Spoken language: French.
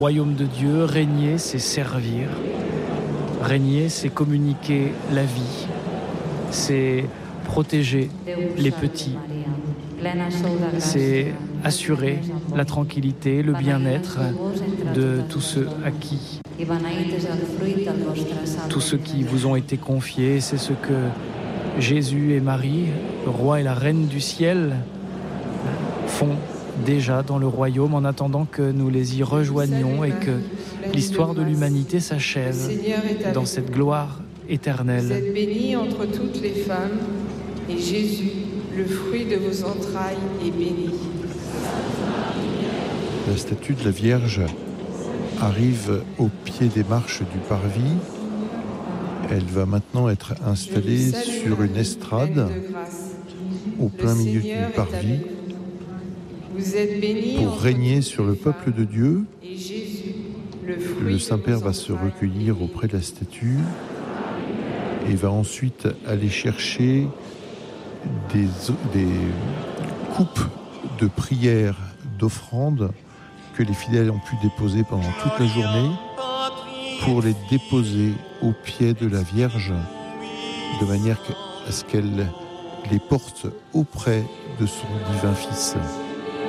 Royaume de Dieu, régner, c'est servir. Régner, c'est communiquer la vie. C'est protéger les petits. C'est assurer la tranquillité, le bien-être de tous ceux à qui, tous ceux qui vous ont été confiés. C'est ce que Jésus et Marie, le roi et la reine du ciel, font déjà dans le royaume en attendant que nous les y rejoignions et que l'histoire de l'humanité s'achève dans cette gloire éternelle. Vous êtes bénie entre toutes les femmes et Jésus, le fruit de vos entrailles, est béni. La statue de la Vierge arrive au pied des marches du parvis. Elle va maintenant être installée sur une estrade au plein milieu du parvis pour régner sur le peuple de Dieu. Le Saint-Père va se recueillir auprès de la statue et va ensuite aller chercher des coupes de prières, d'offrandes que les fidèles ont pu déposer pendant toute la journée pour les déposer au pied de la Vierge de manière à ce qu'elle les porte auprès de son divin Fils.